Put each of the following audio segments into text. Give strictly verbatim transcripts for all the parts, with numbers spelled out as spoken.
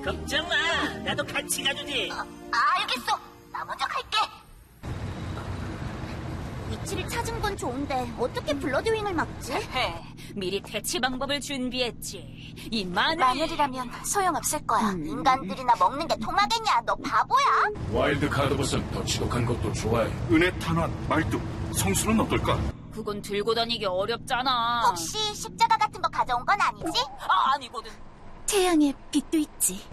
걱정 마. 나도 같이 가주지. 어, 알겠어. 나 먼저 갈게. 위치를 찾은 건 좋은데 어떻게 블러드윙을 막지? 헤, 미리 대치 방법을 준비했지. 이 마늘... 마늘이라면 소용없을 거야. 음. 인간들이나 먹는 게 통하겠냐? 너 바보야? 와일드 카드봇은 더 지독한 것도 좋아해. 은혜 탄환, 말뚝, 성수는 어떨까? 그건 들고 다니기 어렵잖아. 혹시 십자가 같은 거 가져온 건 아니지? 아, 아니거든. 태양의 빛도 있지.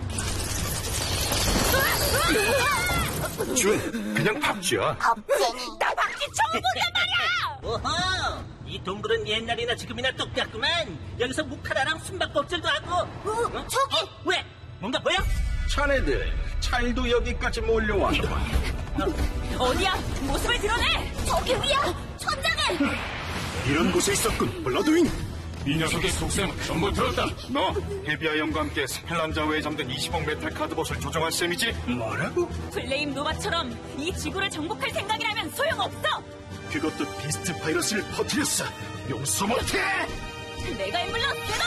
준, 그냥 박쥐야. 겁쟁이. 나 박쥐 처음 본단 말이야! 오호, 이 동굴은 옛날이나 지금이나 똑같구만. 여기서 무카라랑 숨바꼭질도 하고. 어, 어? 저기! 어? 왜? 뭔가 보여? 자네들, 차일도 여기까지 몰려왔구만. 어디야? 모습을 드러내! 저기 위야! 천장에! 이런 곳에 있었군, 블러드윙. 이 녀석의 속셈은 전부 들었다. 너, 헤비아이언과 함께 스펠란자워에 잠든 이십억 메탈 카드봇을 조정한 셈이지? 뭐라고? 플레임 노바처럼 이 지구를 정복할 생각이라면 소용없어! 그것도 비스트 바이러스를 퍼뜨렸어. 용서 못해! 내가 엠블러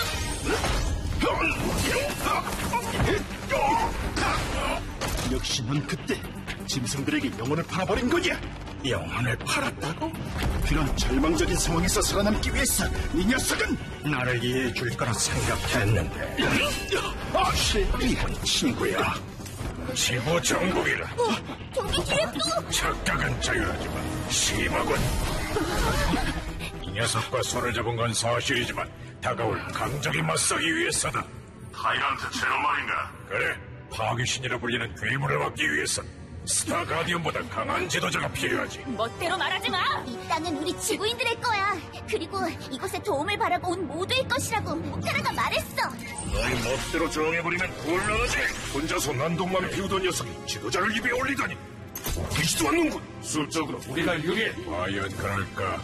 셋업! 역시 넌 그때 짐승들에게 영혼을 팔아버린 거냐? 영혼을 팔았다고? 그런 절망적인 상황에서 살아남기 위해서 이 녀석은 나를 이해해 줄 거라 생각했는데. 아, 실패한 친구야. 지구 정복이라. 어, 저기 뒤에 또! 착각은 자유하지만 심하군. 이 녀석과 손을 잡은 건 사실이지만 다가올 강적에 맞서기 위해서다. 타이란트 제로 말인가? 그래, 파괴신이라 불리는 괴물을 막기 위해선 스타 가디언보다 강한 지도자가 필요하지. 멋대로 말하지 마! 이 땅은 우리 지구인들의 거야. 그리고 이곳에 도움을 바라고 온 모두의 것이라고 무카라가 말했어. 너희 멋대로 정해버리면 곤란하지. 혼자서 난동만 피우던 녀석이 지도자를 입에 올리다니 보기지도 않는군. 수적으로 우리가 유리해. 과연 그럴까?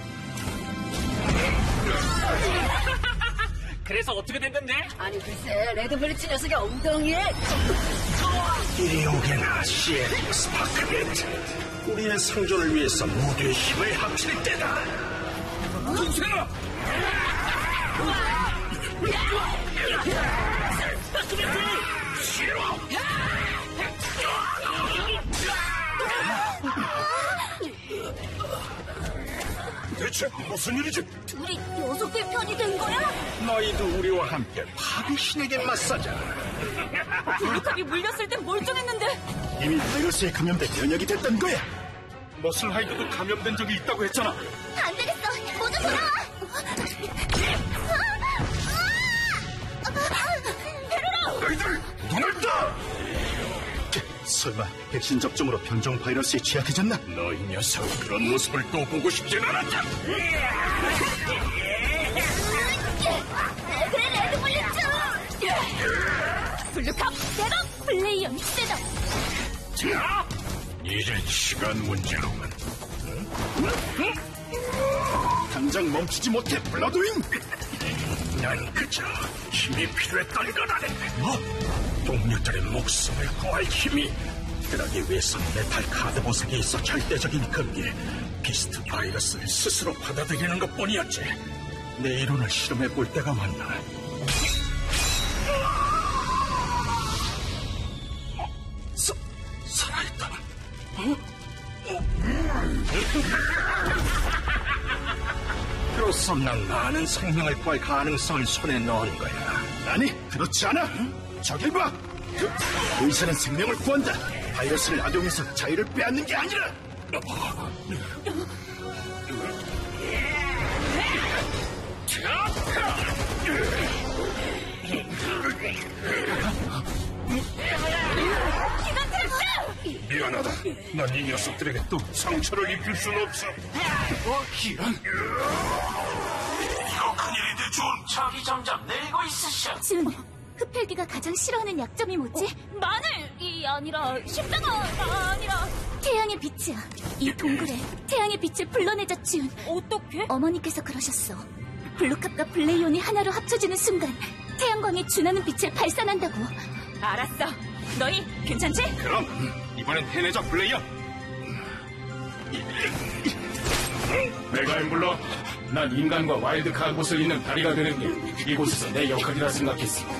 그래서 어떻게 된 건데? 아니 글쎄, 레드블리츠 녀석의 엉덩이에... 이리 오게나, 시에릭 스파크게트. 우리의 생존을 위해서 모두의 힘을 합칠 때다. 군수가! 싫어. 대체 무슨 일이지? 둘이 녀석들 편이 된 거야? 너희도 우리와 함께 파괴신에게 맞서자. 블루캅이 물렸을 땐 멀쩡했는데. 이미 바이러스에 감염돼 면역이 됐던 거야. 머슬하이드도 감염된 적이 있다고 했잖아. 안 되겠어. 모두 돌아와. 너희들 눈을 떠! 설마 백신 접종으로 변종 바이러스에 취약해졌나? 너희 녀석 그런 모습을 또 보고 싶진 않았다. 그래, 레드블리츠! 블루캅 셋업! 플레이어 셋업! 자, 이제 시간 문제로만. 당장 멈추지 못해, 블러드윙! 난 그저 힘이 필요했던 거라네. 뭐? 동료들의 목숨을 구할 힘이. 그러기 위해서 메탈 카드봇에게 있어 절대적인 금기, 비스트 바이러스를 스스로 받아들이는 것뿐이었지. 내 이론을 실험해 볼 때가 왔나. 사, 살아있다. 그로써 난 많은 생명을 구할 가능성을 손에 넣은 거야. 아니, 그렇지 않아. 저길 봐. 의사는 생명을 구한다. 바이러스를 악용해서 자유를 빼앗는 게 아니라. 미안하다. 난 이 녀석들에게 또 상처를 입힐 수는 없어. 어, 이런. 이거 큰일인데, 준. 적이 점점 늘고 있으셔. 준, 흡혈귀가 가장 싫어하는 약점이 뭐지? 어, 마늘이 아니라 십자가가 아니라 태양의 빛이야. 이 동굴에 태양의 빛을 불러내자, 준. 어떻게? 어머니께서 그러셨어. 블루캅과 블레이온이 하나로 합쳐지는 순간 태양광이 준하는 빛을 발산한다고. 알았어. 너희 괜찮지? 그럼 이번엔 해내자, 플레이어. 내가 엠블러. 난 인간과 와일드 카드봇을 잇는 다리가 되는 게 이곳에서 내 역할이라 생각했어.